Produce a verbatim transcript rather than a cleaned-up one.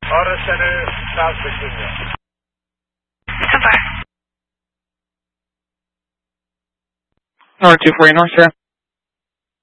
Auto Center, South Virginia. How far? North two forty North, sir.